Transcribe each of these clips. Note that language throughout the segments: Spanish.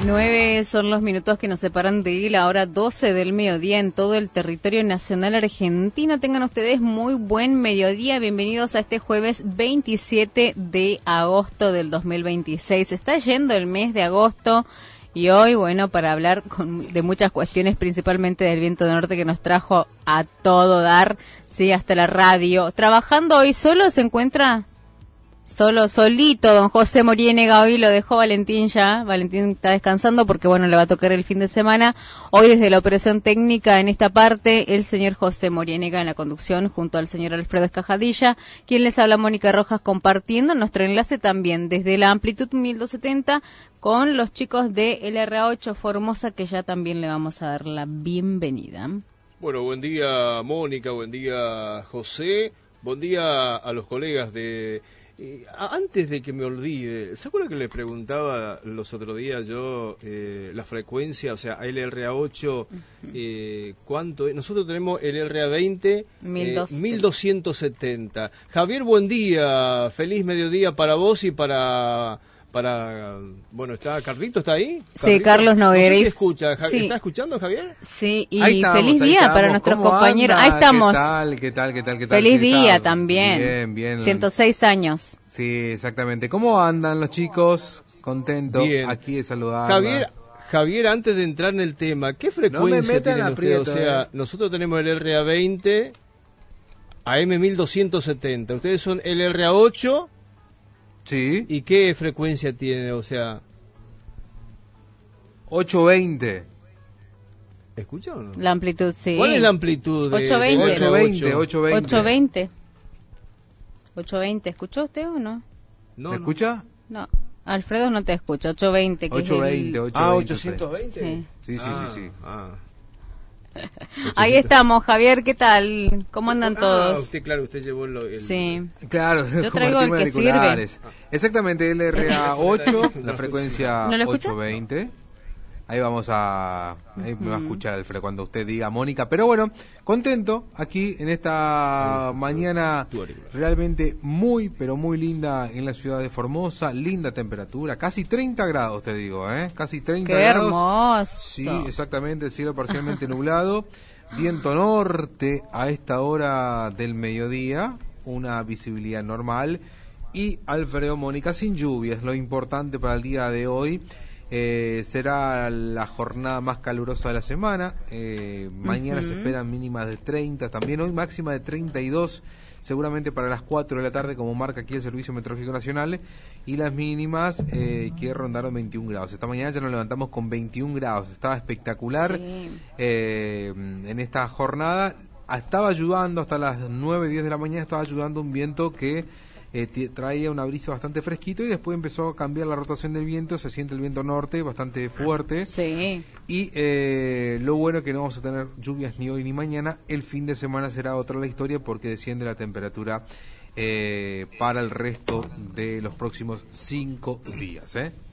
9 son los minutos que nos separan de la hora 12 del mediodía en todo el territorio nacional argentino. Tengan ustedes muy buen mediodía. Bienvenidos a este jueves 27 de agosto del 2026. Está yendo el mes de agosto y hoy, bueno, para hablar de muchas cuestiones, principalmente del viento del norte que nos trajo a todo dar, sí, hasta la radio. Trabajando hoy solo se encuentra... Solito, don José Moriénega, hoy lo dejó Valentín ya. Valentín está descansando porque, bueno, le va a tocar el fin de semana. Hoy desde la operación técnica en esta parte, el señor José Moriénega en la conducción junto al señor Alfredo Escajadilla, quien les habla Mónica Rojas compartiendo nuestro enlace también desde la amplitud 1270 con los chicos de LRA8 Formosa, que ya también le vamos a dar la bienvenida. Bueno, buen día Mónica, buen día José, buen día a los colegas de... antes de que me olvide, ¿se acuerda que le preguntaba los otros días yo la frecuencia, o sea, LRA8, cuánto es? Nosotros tenemos LRA20, 1270. Javier, buen día, feliz mediodía para vos y para bueno, está Carlito, ¿está ahí? Sí, Carlos Noguera. No sé si escucha. Sí. ¿Está escuchando, Javier? Sí, y feliz día para nuestros compañeros. Ahí estamos. ¿Qué tal? Feliz día también. Bien. 106 años. Sí, exactamente. ¿Cómo andan los chicos? Contento bien. Aquí de saludarla. Javier, antes de entrar en el tema, ¿qué frecuencia tienen ustedes? O sea, nosotros tenemos el LRA20, AM 1270. Ustedes son el LRA8. Sí. ¿Y qué frecuencia tiene? O sea... 820. ¿Escucha o no? La amplitud, sí. ¿Cuál es la amplitud de 820. 820. 820. ¿Escuchó usted o no? ¿Me escucha? No. Alfredo no te escucha. 820. 820. 820. Sí. Sí. Ahí estamos, Javier, ¿qué tal? ¿Cómo andan todos? Usted llevó el... Sí. Claro, yo traigo el que sirve. Exactamente, LRA8, la frecuencia ¿No lo escucha? 820. Ahí vamos a... Ahí me va a escuchar Alfredo cuando usted diga Mónica. Pero bueno, contento aquí en esta mañana realmente muy, pero muy linda en la ciudad de Formosa. Linda temperatura, casi 30 grados te digo, casi 30 ¡Qué grados. hermoso! Sí, exactamente, el cielo parcialmente nublado. Viento norte a esta hora del mediodía, una visibilidad normal. Y Alfredo, Mónica, sin lluvias, lo importante para el día de hoy. Será la jornada más calurosa de la semana. Mañana se esperan mínimas de 30, también hoy máxima de 32, seguramente para las 4 de la tarde, como marca aquí el Servicio Meteorológico Nacional, y las mínimas que rondaron 21 grados. Esta mañana ya nos levantamos con 21 grados, estaba espectacular. Sí. En esta jornada estaba ayudando hasta las 9, 10 de la mañana, estaba ayudando un viento que traía una brisa bastante fresquito y después empezó a cambiar la rotación del viento, se siente el viento norte bastante fuerte. Sí. Y lo bueno es que no vamos a tener lluvias ni hoy ni mañana. El fin de semana será otra la historia porque desciende la temperatura para el resto de los próximos 5 días.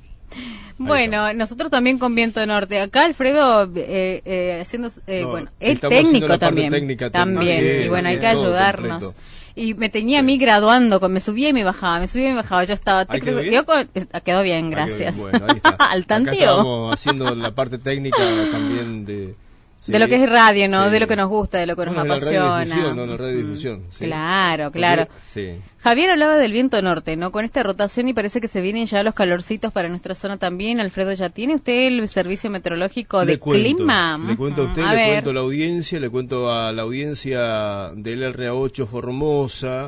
Bueno, nosotros también con viento norte. Acá Alfredo haciendo, bueno, es técnico también. También. Y bueno, hay que ayudarnos. Y me tenía a mí graduando, me subía y me bajaba, yo estaba... Quedó bien, gracias. Bueno, ahí está. Al tanteo. Acá estamos haciendo la parte técnica también de... Sí. De lo que es radio, ¿no? Sí. De lo que nos gusta, de lo que nos apasiona. La radiodifusión. Sí. Claro. Sí. Javier hablaba del viento norte, ¿no? Con esta rotación y parece que se vienen ya los calorcitos para nuestra zona también. Alfredo, ¿ya tiene usted el servicio meteorológico de clima? Le cuento a usted, cuento a la audiencia, le cuento a la audiencia del LRA8 Formosa.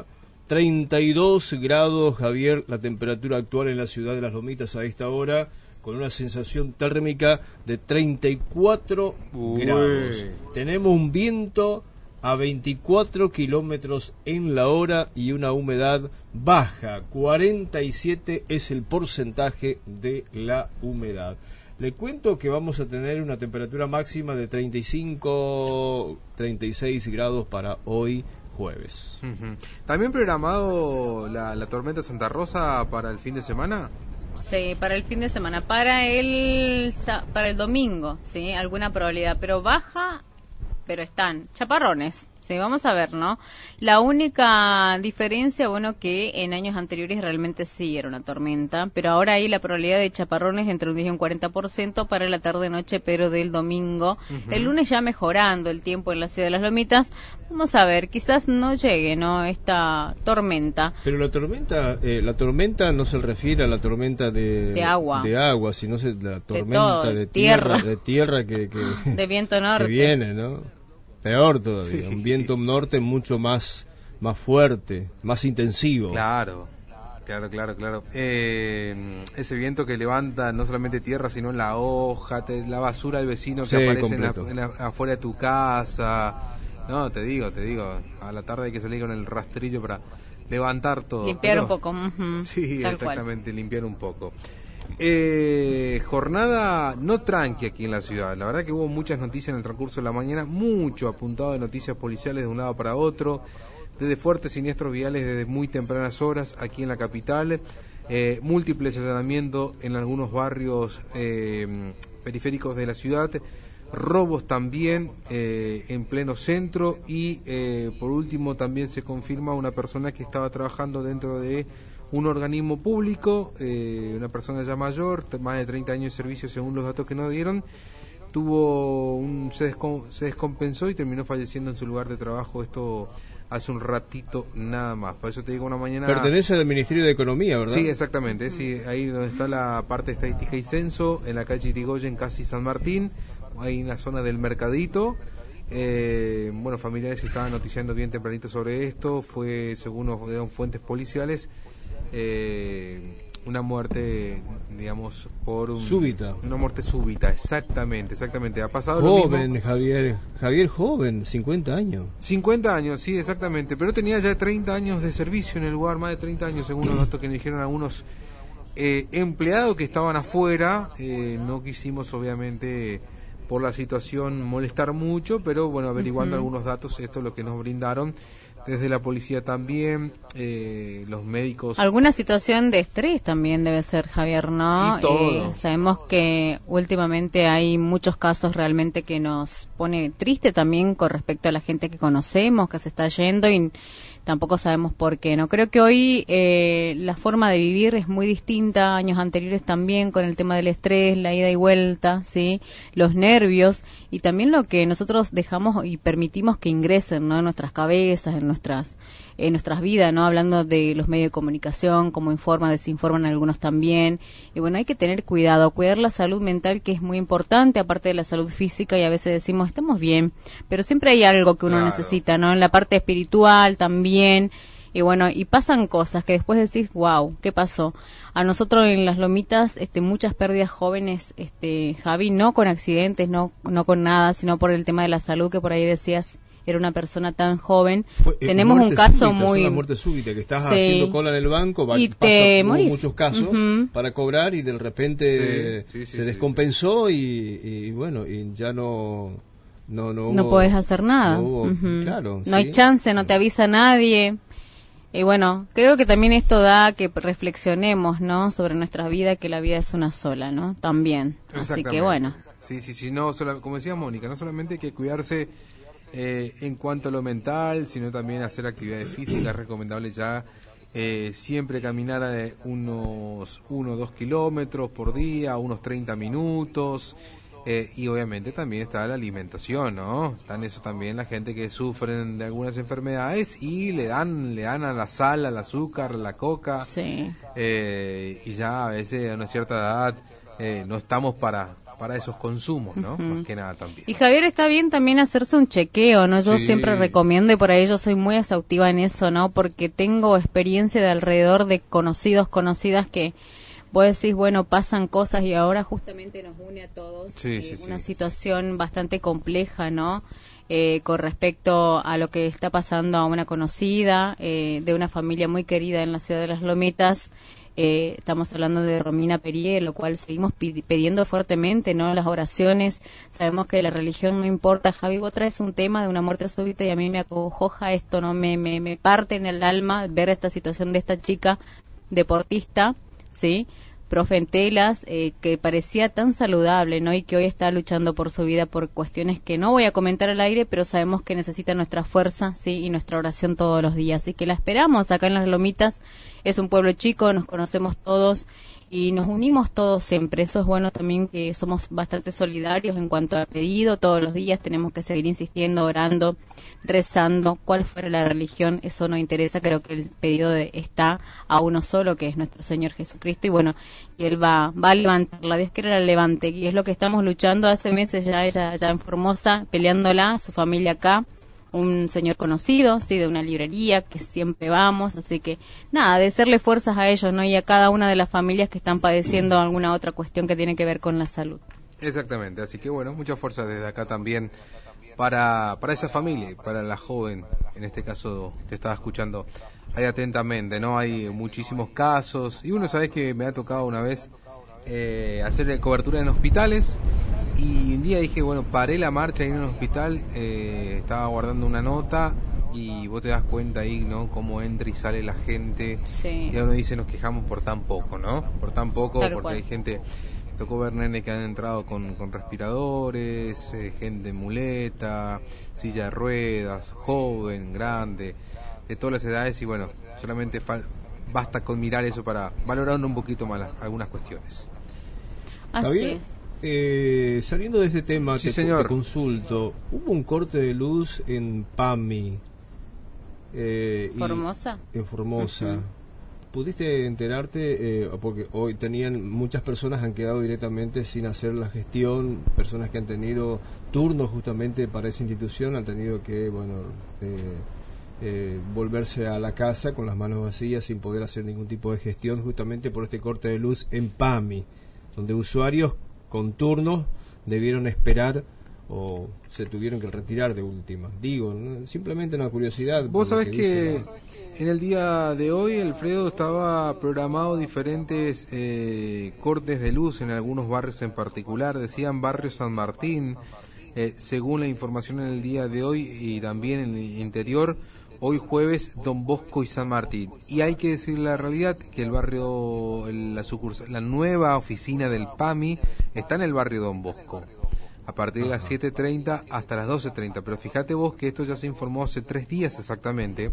32 grados, Javier, la temperatura actual en la ciudad de Las Lomitas a esta hora, con una sensación térmica de 34 grados. Tenemos un viento a 24 kilómetros en la hora y una humedad baja. 47 es el porcentaje de la humedad. Le cuento que vamos a tener una temperatura máxima de 35, 36 grados para hoy jueves. ¿También programado la tormenta Santa Rosa para el fin de semana? Sí, para el fin de semana, para el domingo, sí, alguna probabilidad, pero baja, pero están chaparrones, Sí, vamos a ver, ¿no? La única diferencia, bueno, que en años anteriores realmente sí era una tormenta, pero ahora hay la probabilidad de chaparrones entre un 10 y un 40% para la tarde-noche, pero del domingo. El lunes ya mejorando el tiempo en la ciudad de Las Lomitas. Vamos a ver, quizás no llegue, ¿no? Esta tormenta. Pero la tormenta no se refiere a la tormenta de agua, sino la tormenta de tierra que de viento norte que viene, ¿no? Peor todavía, sí. Un viento norte mucho más fuerte, más intensivo. Claro. Ese viento que levanta no solamente tierra, sino la hoja, la basura del vecino que aparece afuera de tu casa. No, te digo, a la tarde hay que salir con el rastrillo para levantar todo. Limpiar un poco. Sí, exactamente, limpiar un poco. Jornada no tranqui aquí en la ciudad. La verdad que hubo muchas noticias en el transcurso de la mañana, mucho apuntado de noticias policiales de un lado para otro, desde fuertes siniestros viales desde muy tempranas horas aquí en la capital, múltiples allanamientos en algunos barrios periféricos de la ciudad, robos también en pleno centro y por último también se confirma una persona que estaba trabajando dentro de un organismo público, una persona ya mayor, más de 30 años de servicio según los datos que nos dieron, se descompensó y terminó falleciendo en su lugar de trabajo, esto hace un ratito nada más. Por eso te digo, una mañana... Pertenece al Ministerio de Economía, ¿verdad? Sí, exactamente, sí, ahí donde está la parte de estadística y censo, en la calle Irigoyen, casi San Martín, ahí en la zona del Mercadito. Bueno, familiares estaban noticiando bien tempranito sobre esto, fue, según nos dieron fuentes policiales, una muerte, digamos, una muerte súbita, exactamente, ha pasado joven, lo mismo. Javier joven, 50 años, sí, exactamente, pero tenía ya 30 años de servicio en el lugar, más de 30 años según los datos que nos dijeron algunos empleados que estaban afuera. No quisimos obviamente por la situación molestar mucho, pero bueno, averiguando algunos datos, esto es lo que nos brindaron desde la policía también, los médicos. Alguna situación de estrés también debe ser, Javier, ¿no? Y todo. Sabemos que últimamente hay muchos casos realmente que nos pone triste también con respecto a la gente que conocemos, que se está yendo y tampoco sabemos por qué, ¿no? Creo que hoy la forma de vivir es muy distinta, años anteriores también, con el tema del estrés, la ida y vuelta, ¿sí? Los nervios y también lo que nosotros dejamos y permitimos que ingresen, ¿no? En nuestras cabezas, en nuestras vidas, ¿no? Hablando de los medios de comunicación, cómo informan, desinforman algunos también. Y bueno, hay que tener cuidado, cuidar la salud mental, que es muy importante, aparte de la salud física, y a veces decimos, estamos bien, pero siempre hay algo que uno necesita, ¿no? En la parte espiritual también. Y bueno, y pasan cosas que después decís, wow, ¿qué pasó? A nosotros en Las Lomitas, muchas pérdidas jóvenes, Javi, no con accidentes, no con nada, sino por el tema de la salud, que por ahí decías, era una persona tan joven. Tenemos un caso muy... Es una muerte súbita, que estás haciendo cola en el banco, y te morís. Muchos casos para cobrar y de repente se descompensó y bueno, y ya no podés hacer nada. Claro, no hay chance, no te avisa nadie. Y bueno, creo que también esto da que reflexionemos, ¿no? Sobre nuestra vida, que la vida es una sola, ¿no? También. Así que bueno. Sí, no, como decía Mónica, no solamente hay que cuidarse en cuanto a lo mental, sino también hacer actividades físicas. Es recomendable ya siempre caminar unos 1 o 2 kilómetros por día, unos 30 minutos. Y obviamente también está la alimentación, ¿no? Están eso también la gente que sufren de algunas enfermedades y le dan a la sal, al azúcar, a la coca. Sí. Y ya a veces a una cierta edad no estamos para esos consumos, ¿no? Más que nada también. Y Javier, está bien también hacerse un chequeo, ¿no? Yo siempre recomiendo, y por ahí yo soy muy exhaustiva en eso, ¿no? Porque tengo experiencia de alrededor de conocidas que vos decís, bueno, pasan cosas y ahora justamente nos une a todos una situación bastante compleja, ¿no? Con respecto a lo que está pasando a una conocida de una familia muy querida en la ciudad de Las Lomitas. Estamos hablando de Romina Perier, lo cual seguimos pidiendo fuertemente, ¿no? Las oraciones. Sabemos que la religión no importa. Javi, vos traes un tema de una muerte súbita y a mí me acojoja esto, ¿no? Me parte en el alma ver esta situación de esta chica deportista, ¿sí? profe en telas, que parecía tan saludable, ¿no? Y que hoy está luchando por su vida por cuestiones que no voy a comentar al aire, pero sabemos que necesita nuestra fuerza, sí, y nuestra oración todos los días. Y que la esperamos acá en Las Lomitas. Es un pueblo chico, nos conocemos todos y nos unimos todos siempre. Eso es bueno también, que somos bastante solidarios en cuanto a pedido. Todos los días tenemos que seguir insistiendo, orando, rezando, cuál fuera la religión, eso no interesa. Creo que el pedido está a uno solo, que es nuestro Señor Jesucristo, y bueno, y Él va a levantarla, Dios quiere la levante, y es lo que estamos luchando hace meses ya, ella ya en Formosa, peleándola, su familia acá, un señor conocido, sí, de una librería que siempre vamos, así que nada, de hacerle fuerzas a ellos, ¿no? Y a cada una de las familias que están padeciendo alguna otra cuestión que tiene que ver con la salud. Exactamente, así que bueno, mucha fuerza desde acá también para esa familia y para la joven, en este caso te estaba escuchando ahí atentamente, ¿no? Hay muchísimos casos y uno, sabes que me ha tocado una vez hacer cobertura en hospitales. Y un día dije, bueno, paré la marcha ahí en un hospital, estaba guardando una nota y vos te das cuenta ahí, ¿no? Cómo entra y sale la gente. Sí. Y uno dice, nos quejamos por tan poco, ¿no? Por tan poco, Tal porque cual. hay gente, tocó ver nenes que han entrado con respiradores, gente en muleta, silla de ruedas, joven, grande, de todas las edades y bueno, solamente basta con mirar eso para valorar un poquito más algunas cuestiones. Así Javier, es. Saliendo de ese tema, Sí, te señor. consulto. Hubo un corte de luz en PAMI. ¿Formosa? En Formosa. Ujú. ¿Pudiste enterarte? Porque hoy muchas personas han quedado directamente sin hacer la gestión, personas que han tenido turnos justamente para esa institución, han tenido que, volverse a la casa con las manos vacías sin poder hacer ningún tipo de gestión justamente por este corte de luz en PAMI, donde usuarios con turnos debieron esperar o se tuvieron que retirar de última. Digo, ¿no? Simplemente una curiosidad. Vos por lo sabés que dice, en el día de hoy, Alfredo, estaba programado diferentes cortes de luz en algunos barrios en particular. Decían barrio San Martín, según la información en el día de hoy y también en el interior. Hoy jueves, Don Bosco y San Martín. Y hay que decir la realidad que el barrio, la nueva oficina del PAMI está en el barrio Don Bosco. A partir de las 7:30 hasta las 12:30. Pero fíjate vos que esto ya se informó hace 3 días exactamente.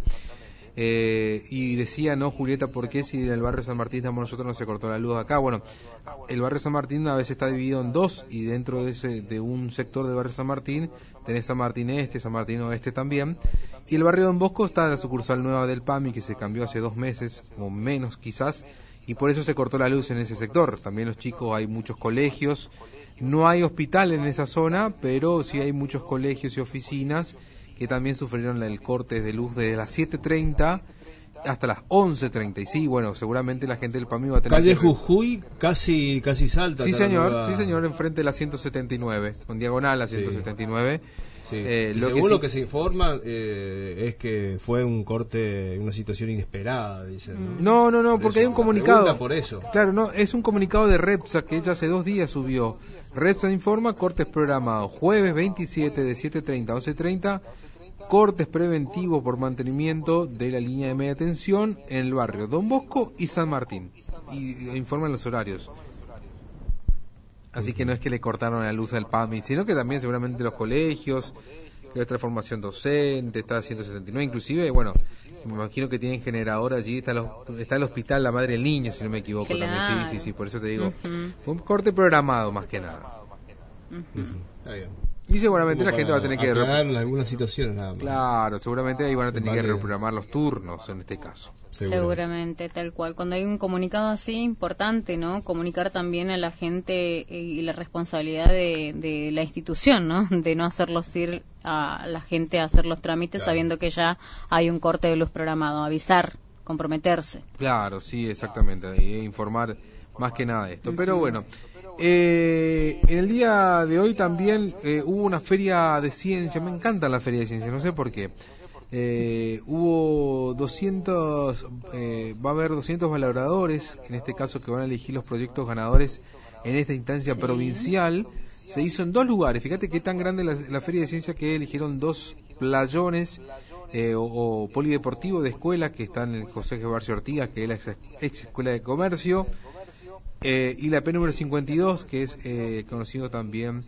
Y decía, no, Julieta, ¿por qué si en el barrio San Martín estamos nosotros no se cortó la luz acá? Bueno, el barrio San Martín a veces está dividido en dos y dentro de un sector del barrio San Martín tenés San Martín Este, San Martín Oeste también. Y el barrio Don Bosco está en la sucursal nueva del PAMI que se cambió hace 2 meses o menos quizás y por eso se cortó la luz en ese sector. También los chicos, hay muchos colegios, no hay hospital en esa zona, pero sí hay muchos colegios y oficinas que también sufrieron el corte de luz desde las 7:30 hasta las 11:30. Y sí, bueno, seguramente la gente del PAMI va a tener calle Jujuy, casi Salta. Sí, señor, enfrente de la 179, con diagonal a 179. Sí. Según lo que se informa es que fue un corte, una situación inesperada, dicen. No, Por porque eso, hay un comunicado. pregunta por eso. Claro, no, es un comunicado de Repsa que ella hace 2 días subió. Repsa informa cortes programados jueves 27 de 7:30 a 11:30, cortes preventivos por mantenimiento de la línea de media tensión en el barrio Don Bosco y San Martín. Y informan los horarios. Así que no es que le cortaron la luz al PAMI, sino que también seguramente los colegios, nuestra formación docente, está 179, inclusive, bueno, me imagino que tienen generador allí, está el hospital La Madre del Niño, si no me equivoco, Claro. también, sí, por eso te digo, fue un corte programado más que nada. Está bien. Y seguramente Como la gente va a tener que... aclarar algunas situaciones nada más. Claro, seguramente ahí van a tener que Vale. reprogramar los turnos en este caso. Seguramente, tal cual. Cuando hay un comunicado así importante, ¿no? Comunicar también a la gente y la responsabilidad de la institución, ¿no? De no hacerlos ir a la gente a hacer los trámites Claro. sabiendo que ya hay un corte de luz programado. Avisar, comprometerse. Claro, sí, exactamente, y informar más que nada de esto. Pero bueno, en el día de hoy también hubo una feria de ciencia, me encanta la feria de ciencia, no sé por qué. Hubo 200, va a haber 200 valoradores, en este caso que van a elegir los proyectos ganadores en esta instancia provincial. Se hizo en 2 lugares, fíjate qué tan grande la feria de ciencia que eligieron 2 playones o polideportivo de escuela que están en el José G. Barcio Ortigas, que es la ex escuela de comercio. Y la P número 52, que es conocido también